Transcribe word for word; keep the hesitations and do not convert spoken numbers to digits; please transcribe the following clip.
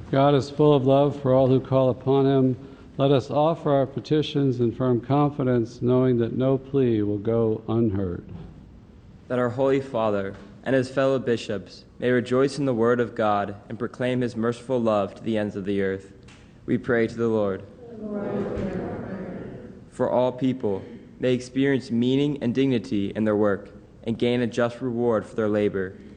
God is full of love for all who call upon him. Let us offer our petitions in firm confidence, knowing that no plea will go unheard. That our Holy Father and his fellow bishops may rejoice in the word of God and proclaim his merciful love to the ends of the earth. We pray to the Lord. For all people may experience meaning and dignity in their work and gain a just reward for their labor.